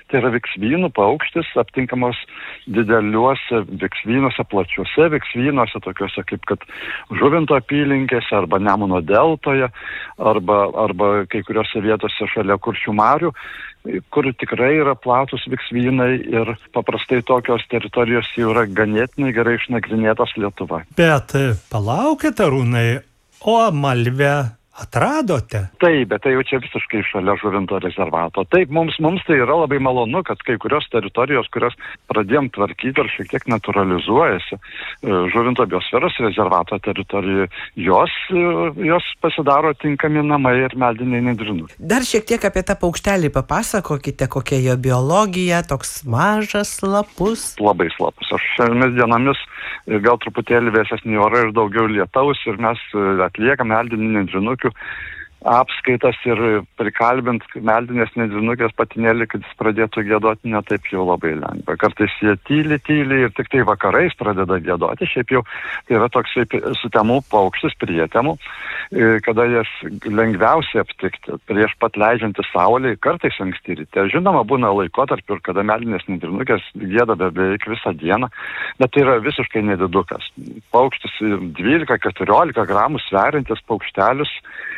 Tai yra viksvynų paukštis, aptinkamos dideliuose viksvynuose, plačiuose viksvynuose, tokiuose kaip kad Žuvinto apylinkėse arba Nemuno deltoje, arba kai kuriuose vietose šalia Kuršių marių, kur tikrai yra platus viksvynai ir paprastai tokios teritorijos jau yra ganėtinai gerai išnagrinėtos Lietuva. Bet palaukit, Arūnai, o Malvę atradote? Taip, bet tai jau čia visiškai šalia Žuvinto rezervato. Taip, mums tai yra labai malonu, kad kai kurios teritorijos, kurios pradėjom tvarkyti ir šiek tiek naturalizuojasi Žuvinto biosferos rezervato teritorijoje, jos pasidaro tinkami namai ir meldiniai nendrinukai. Dar šiek tiek apie tą paukštelį papasakokite, kokia jo biologija, toks mažas, slapus. Labai slapus. Aš šiomis dienomis gal truputėlį vėsesnį orą ir daugiau lietaus ir mes atliekam meldinių nendrinukių apskaitas ir prikalbint meldinės nendrinukės patinėlį, kad jis pradėtų giedoti, ne taip jau labai lengva. Kartais jie tyli ir tik tai vakarais pradeda giedoti. Šiaip jau tai yra toks sutemų paukštis, prietemų, kada jas lengviausiai aptikti prieš pat leidžiantį saulei, kartais anksti ryte. Žinoma, būna laikotarpių, kada meldinės nendrinukės gieda beveik visą dieną, bet tai yra visiškai nedidukas. Paukštis 12-14 gramų sveriantis paukštelis,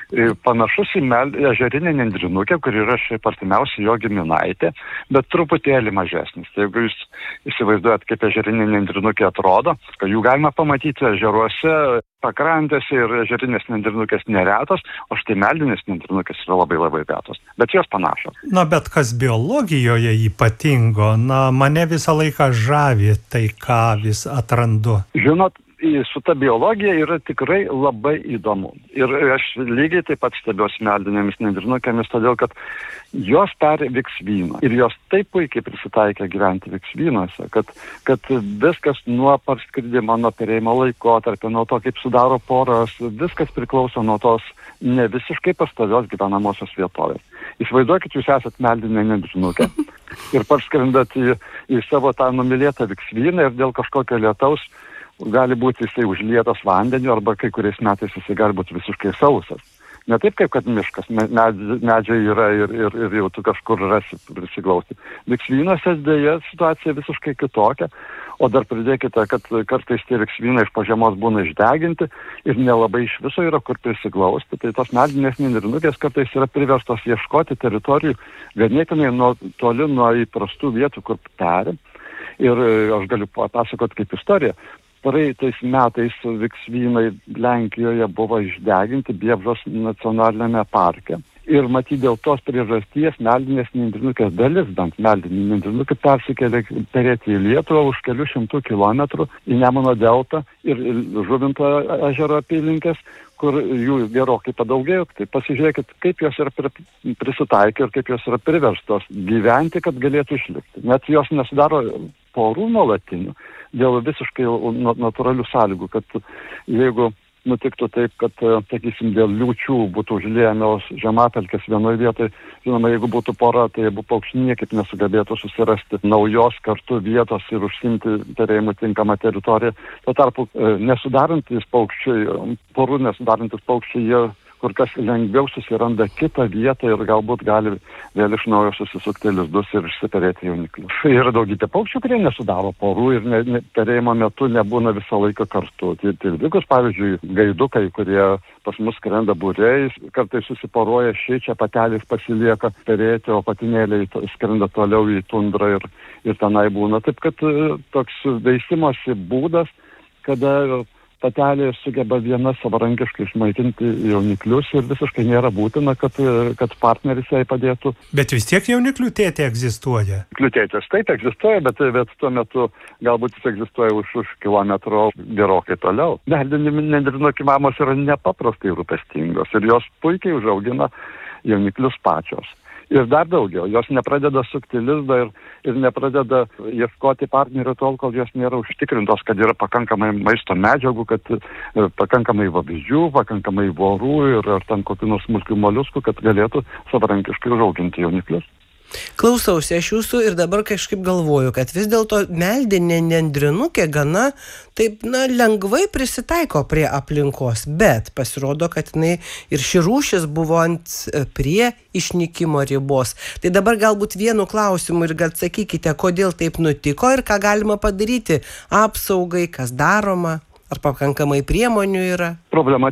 panašus į ežerinę nendrinukę, kur yra šiaip artimiausia jo giminaitė, bet truputėlį mažesnis. Tai jeigu jūs įsivaizduojat, kaip ežerinė nendrinukė atrodo, kad jų galima pamatyti ežeruose, pakrantėse ir ežerinės nendrinukės neretos, o štai meldinės nendrinukės yra labai labai retos, bet jos panašios. Na, bet kas biologijoje ypatingo? Na, mane visą laiką žavi tai, ką vis atrandu. Žinot, su ta biologija yra tikrai labai įdomu. Ir aš lygiai taip pat stebiuosi meldinėmis nendrinukėmis, todėl kad jos peri viksvyną. Ir jos taip puikiai prisitaikė gyventi viksvynuose, kad viskas nuo parskridimo, nuo perėjimo laikotarpio, nuo to, kaip sudaro poras, viskas priklauso nuo tos ne visiškai pastovios gyvenamosios vietovės. Įsivaizduokit, jūs esat meldinė nendrinukė ir parskrindat į savo tą numylėtą viksvyną ir dėl kažkokio lietaus gali būti jisai užlietas vandeniu arba kai kuriais metais jisai gali būti visiškai sausas. Ne taip, kaip kad miškas, medžiai yra ir jau tu kažkur rasi prisiglausti. Viksvynuose dėja situacija visiškai kitokia, o dar pridėkite, kad kartais tie viksvynai iš po žiemos būna išdeginti ir nelabai iš viso yra kur prisiglausti. Tai tos meldinės nendrinukės kartais yra priverstos ieškoti teritorijų ganėtinai toli nuo įprastų vietų, kur peri. Ir aš galiu papasakoti kaip istoriją. Praeitais metais viksvynai Lenkijoje buvo išdeginti Biebžos nacionalinėme parke. Ir matyt, dėl tos priežasties meldinės nendrinukės dalis, bent meldinių nendrinukų, persikėlė perėti į Lietuvą už kelių šimtų kilometrų į Nemuno deltą ir Žuvinto ežero apylinkės, kur jų gerokai padaugėjo. Tai pasižiūrėkit, kaip jos yra prisitaikę ir kaip jos yra priverstos gyventi, kad galėtų išlikti. Net jos nesudaro porų nuolatinių dėl visiškai natūralių sąlygų, kad jeigu nutiktų taip, kad, sakysim, dėl liūčių būtų užliejamos žemapelkės vienoje vietoje, žinoma, jeigu būtų pora, tai abu paukščiai niekaip nesugebėtų susirasti naujos kartu vietos ir užsimti perėjimų tinkamą teritoriją. Tuo tarpu nesudarantis porų nesudarantis paukščiai, jie kur kas lengviau susiranda kitą vietą ir galbūt gali vėl iš naujo susisukti lizdus ir išsiperėti jauniklius. Yra daugybė paukščių, kurie nesudaro porų ir perėjimo metu nebūna visą laiką kartu. Tilvikus, pavyzdžiui, gaidukai, kurie pas mus skrenda būriais, kartais susiporuoja šičia, patelės pasilieka perėti, o patinėliai skrenda toliau į tundrą ir tenai būna. Taip, kad toks veisimosi būdas, kada patelė sugeba viena savarankiškai išmaitinti jauniklius ir visiškai nėra būtina, kad partneris jai padėtų. Bet vis tiek jauniklių tėtė egzistuoja. Tėtės taip egzistuoja, bet tuo metu galbūt jis egzistuoja už kilometro gerokai toliau. Meldinių nendrinukių mamos yra nepaprastai rūpestingos ir jos puikiai užaugina jauniklius pačios. Ir dar daugiau, jos nepradeda sukti lizdą ir nepradeda ieškoti partnerio tol, kol jos nėra užtikrintos, kad yra pakankamai maisto medžiagų, kad pakankamai vabzdžių, pakankamai vorų ir ar ten kokių nors smulkių moliuskų, kad galėtų savarankiškai užauginti jauniklius. Klausausi aš jūsų ir dabar kažkaip galvoju, kad vis dėlto meldinė nendrinukė gana taip, lengvai prisitaiko prie aplinkos, bet pasirodo, kad jinai ir ši rūšis buvo prie išnykimo ribos. Tai dabar galbūt vienu klausimu ir gal atsakykite, kodėl taip nutiko ir ką galima padaryti apsaugai, kas daroma, ar pakankamai priemonių yra? Problema